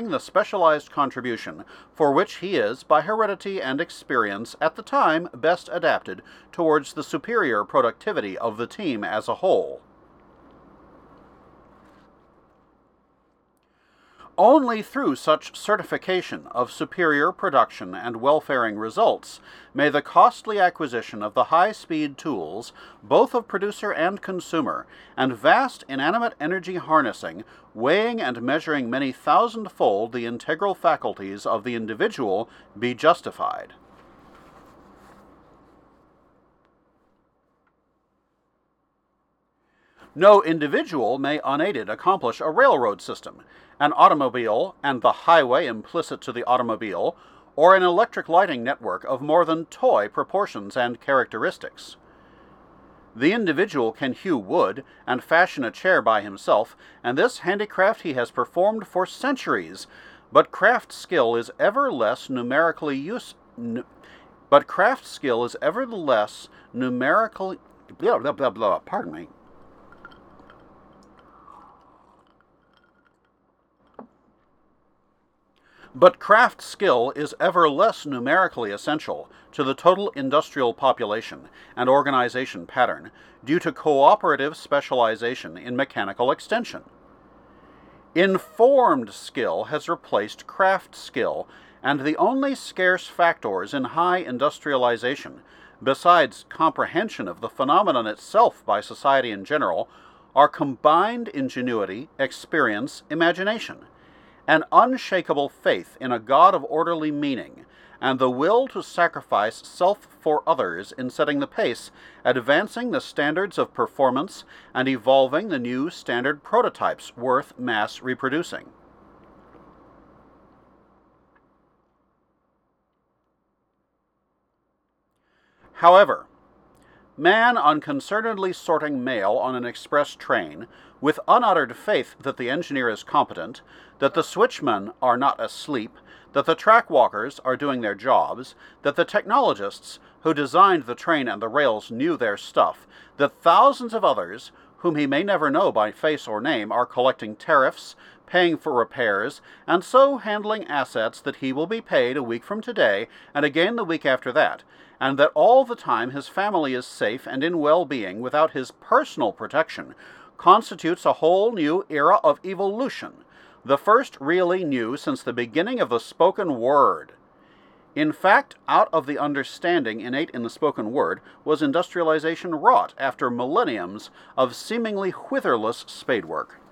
achieving the specialized contribution for which he is, by heredity and experience, at the time best adapted towards the superior productivity of the team as a whole. Only through such certification of superior production and welfaring results may the costly acquisition of the high-speed tools, both of producer and consumer, and vast inanimate energy harnessing, weighing and measuring many thousand-fold the integral faculties of the individual, be justified. No individual may unaided accomplish a railroad system, an automobile and the highway implicit to the automobile, or an electric lighting network of more than toy proportions and characteristics. The individual can hew wood and fashion a chair by himself, and this handicraft he has performed for centuries, but craft skill is ever less numerically pardon me. But craft skill is ever less numerically essential to the total industrial population and organization pattern due to cooperative specialization in mechanical extension. Informed skill has replaced craft skill, and the only scarce factors in high industrialization, besides comprehension of the phenomenon itself by society in general, are combined ingenuity, experience, imagination, an unshakable faith in a God of orderly meaning, and the will to sacrifice self for others in setting the pace, advancing the standards of performance, and evolving the new standard prototypes worth mass reproducing. However, man unconcernedly sorting mail on an express train, with unuttered faith that the engineer is competent, that the switchmen are not asleep, that the track walkers are doing their jobs, that the technologists who designed the train and the rails knew their stuff, that thousands of others, whom he may never know by face or name, are collecting tariffs, paying for repairs, and so handling assets that he will be paid a week from today, and again the week after that, and that all the time his family is safe and in well-being without his personal protection, constitutes a whole new era of evolution, the first really new since the beginning of the spoken word. In fact, out of the understanding innate in the spoken word was industrialization wrought after millenniums of seemingly whitherless spadework.